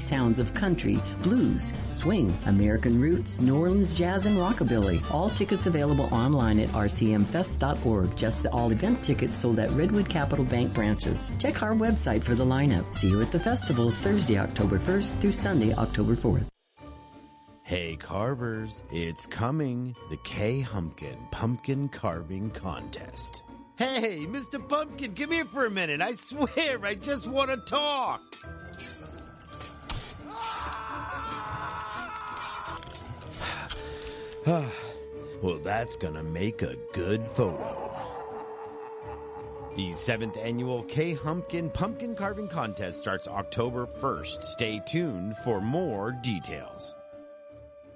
sounds of country, blues, swing, American roots, New Orleans jazz, and rockabilly. All tickets available online at rcmfest.org. Just the all-event tickets sold at Redwood Capital Bank branches. Check our website for the lineup. See you at the festival Thursday, October 1st through Sunday, October 4th. Hey carvers, it's coming. The K. Humpkin Pumpkin Carving Contest. Hey, Mr. Pumpkin, come here for a minute. I swear, I just want to talk. Well, that's gonna make a good photo. The 7th annual K. Humpkin Pumpkin Carving Contest starts October 1st. Stay tuned for more details.